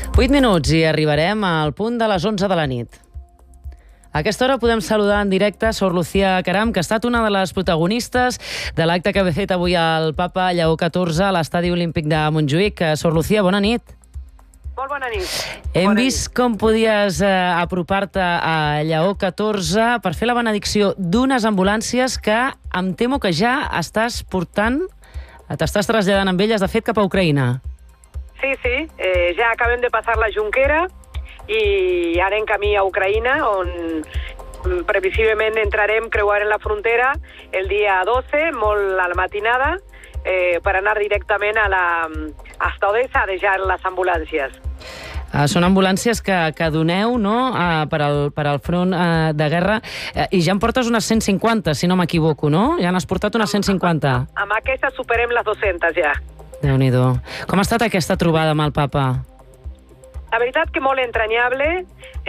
8 minuts i arribarem al punt de les 11 de la nit. A aquesta hora podem saludar en directe Sor Lucía Caram, que ha estat una de les protagonistes de l'acte que ha fet avui el papa Lleó XIV a l'Estadi Olímpic de Montjuïc. Sor Lucía, bona nit. Molt bona nit. Hem vist com podies apropar-te a Lleó XIV per fer la benedicció d'unes ambulàncies que em temo que ja estàs portant, t'estàs traslladant amb elles, de fet, cap a Ucraïna. Sí, ja acabem de passar la Junquera i anem camí a Ucraïna, on previsiblement entrarem, creuarem la frontera el dia 12, molt a la matinada, per anar directament hasta Odessa a deixar les ambulàncies. Són ambulàncies que doneu, no?, per al front de guerra, i ja en portes unes 150, si no m'equivoco, no? Ja n'has portat unes 150. Amb aquesta superem les 200 ja. Déu-n'hi-do. Com ha estat aquesta trobada amb el papa? La veritat que molt entranyable,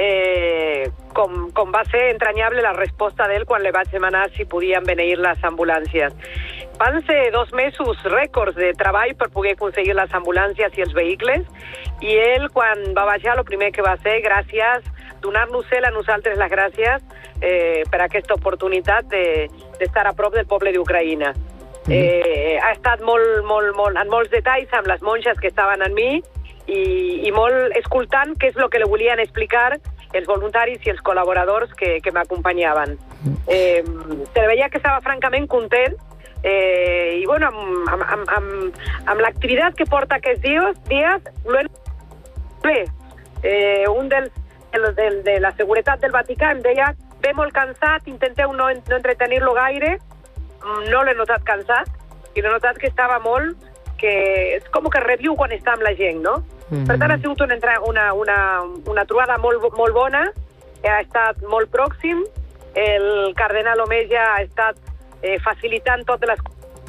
com va ser entranyable la resposta d'ell quan li vaig demanar si podien beneir les ambulàncies. Van ser 2 mesos rècords de treball per poder aconseguir les ambulàncies i els vehicles, i ell, quan va baixar, el primer que va fer, gràcies, donar-nos a nosaltres les gràcies per aquesta oportunitat d'estar a prop del poble d'Ucraïna. Ha estat en molts detalls amb les monges que estaven amb mi, i molt escoltant què és el que li volien explicar els voluntaris i els col·laboradors que m'acompanyaven. Se veia que estava francament content, i bueno, amb l'activitat que porta aquests dies, bé, un de la seguretat del Vaticà em deia: ve molt cansat, intenteu no entretenir-lo gaire. No l'he notat cansat, i l'he notat que estava molt, que és com que reviu quan està amb la gent, no? Per tant, ha sigut una trobada molt bona, ha estat molt pròxim, el cardenal Omeja ha estat facilitant totes les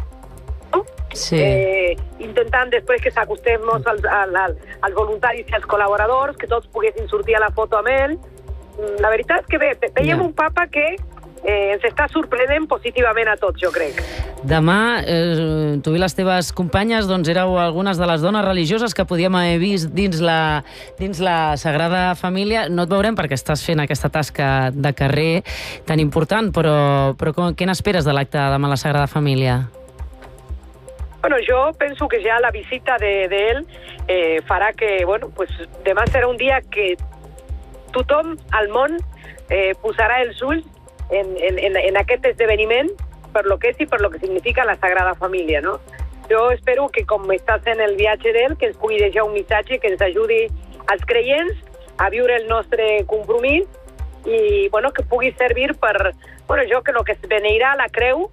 coses, intentant després que s'acostem als voluntaris i als col·laboradors, que tots poguessin sortir a la foto amb ell. La veritat és que veiem un papa que ens està sorprenent positivament a tots, jo crec. Demà, tu i les teves companyes, doncs éreu algunes de les dones religioses que podíem haver vist dins la Sagrada Família. No et veurem perquè estàs fent aquesta tasca de carrer tan important, però què n'esperes de l'acte demà a la Sagrada Família? Bueno, jo penso que ja la visita d'ell farà que, bueno, pues demà serà un dia que tothom al món posarà els ulls en aquest esdeveniment per lo que és i per lo que significa la Sagrada Família, no? Jo espero que, com està sent el viatge d'ell, que ens pugui deixar un missatge que ens ajudi als creients a viure el nostre compromís i, bueno, que pugui servir per, bueno, jo que el que es beneirà la creu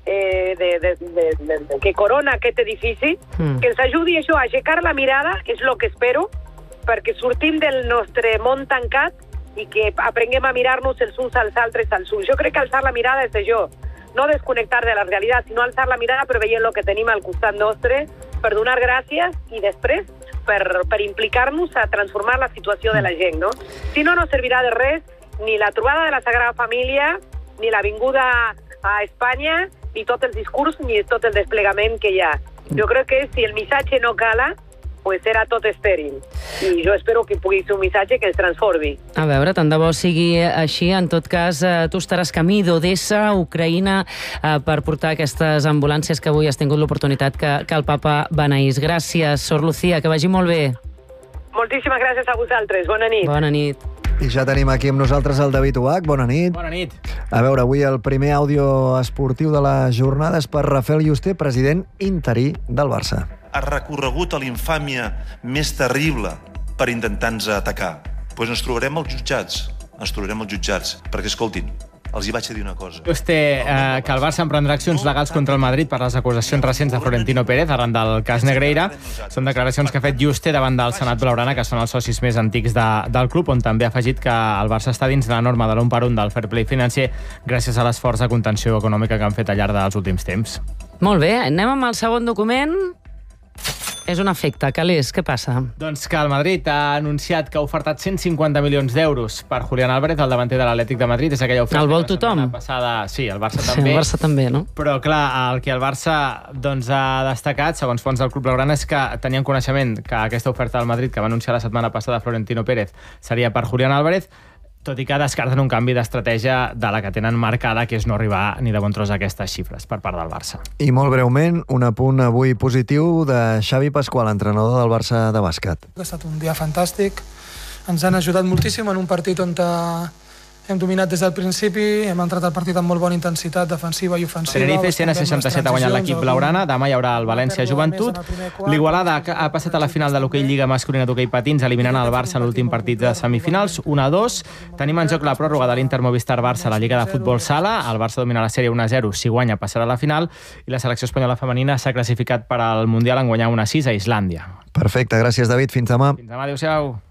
que corona aquest edifici, que ens ajudi això a aixecar la mirada, és el que espero, perquè sortim del nostre món tancat i que aprenguem a mirar-nos els uns als altres als ulls. Jo crec que alçar la mirada és això, no desconnectar de la realitat, sinó alçar la mirada per veure el que tenim al costat nostre, per donar gràcies i després per implicar-nos a transformar la situació de la gent, no? Si no, no servirà de res ni la trobada de la Sagrada Família, ni la vinguda a Espanya, ni tot el discurs, ni tot el desplegament que hi ha. Jo crec que si el missatge no cala, pues serà tot estèril. I jo espero que pugui ser un missatge que ens transformi. A veure, tant de bo sigui així. En tot cas, tu estaràs camí d'Odessa, Ucraïna, per portar aquestes ambulàncies que avui has tingut l'oportunitat que el papa beneís. Gràcies, Sor Lucía, que vagi molt bé. Moltíssimes gràcies a vosaltres. Bona nit. Bona nit. I ja tenim aquí amb nosaltres el David Ubach. Bona nit. Bona nit. A veure, avui el primer àudio esportiu de la jornada és per Rafael Yuste, president interí del Barça. Ha recorregut a l'infàmia més terrible per intentar-nos atacar. Doncs ens trobarem als jutjats. Perquè, escoltin, els hi vaig dir una cosa. Yuste, que el Barça emprendrà accions legals contra el Madrid per les acusacions recents de Florentino Pérez arran del cas Negreira. Són declaracions que ha fet Yuste davant del Senat Blaugrana, que són els socis més antics del club, on també ha afegit que el Barça està dins de la norma de l'1 per 1 del fair play financer gràcies a l'esforç de contenció econòmica que han fet al llarg dels últims temps. Molt bé, anem amb el segon document. És un efecte. Calés, què passa? Doncs que el Madrid ha anunciat que ha ofertat 150 milions d'euros per Julián Álvarez, el davanter de l'Atlètic de Madrid. És aquella oferta El vol tothom? Passada... Sí, el Barça Sí, també. el Barça també, no? Però, clar, el que el Barça doncs, ha destacat, segons fonts del Club Blaugrana, és que tenien coneixement que aquesta oferta del Madrid, que va anunciar la setmana passada Florentino Pérez, seria per Julián Álvarez, tot i que descarten un canvi d'estratègia de la que tenen marcada, que és no arribar ni de bon tros a aquestes xifres per part del Barça. I molt breument, un apunt avui positiu de Xavi Pasqual, entrenador del Barça de bàsquet. Ha estat un dia fantàstic, ens han ajudat moltíssim en un partit on hem dominat des del principi, hem entrat al partit amb molt bona intensitat defensiva i ofensiva. Tenerife, 167 ha guanyat l'equip blaugrana, demà hi haurà el València Joventut. L'Igualada ha passat a la final de l'hoquei Lliga masculina d'hoquei patins, eliminant el Barça en l'últim partit de semifinals, 1-2. Tenim en joc la pròrroga de l'Inter Movistar Barça a la Lliga de Futbol Sala. El Barça domina la sèrie 1-0, si guanya passarà a la final, i la selecció espanyola femenina s'ha classificat per al Mundial en guanyar 1-6 a Islàndia. Perfecte, gràcies David, fins demà. Fins demà, adéu-siau.